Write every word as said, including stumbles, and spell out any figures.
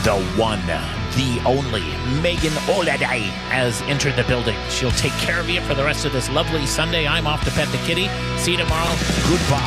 The one, the only Megan Oladay has entered the building. She'll take care of you for the rest of this lovely Sunday. I'm off to pet the kitty. See you tomorrow. Goodbye.